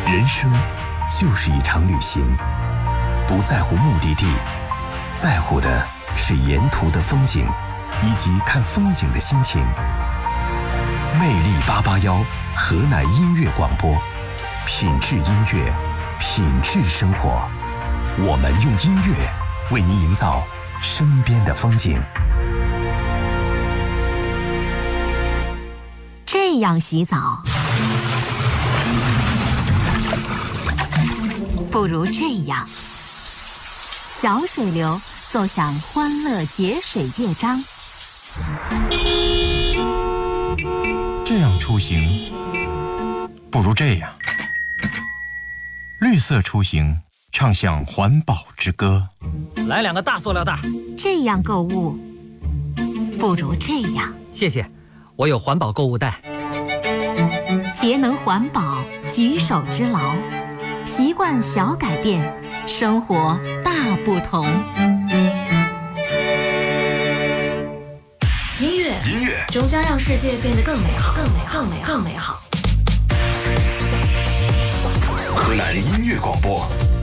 人生就是一场旅行，不在乎目的地，在乎的是沿途的风景，以及看风景的心情。魅力881河南音乐广播，品质音乐，品质生活。我们用音乐为您营造身边的风景。 这样洗澡，不如这样。小水流奏响欢乐节水乐章。 这样出行，不如这样。绿色出行，唱响环保之歌。 来2个大塑料袋。 这样购物，不如这样。 谢谢，我有环保购物袋。 节能环保，举手之劳，习惯小改变，生活大不同。 音乐终将让世界变得更美好，更美好。 河南音乐广播